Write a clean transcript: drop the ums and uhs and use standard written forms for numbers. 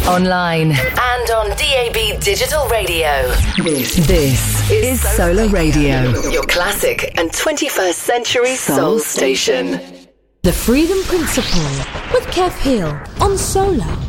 online, and on DAB Digital Radio. This is Solar Radio, your classic and 21st century soul station. The Freedom Principle with Kev Hill on Solar.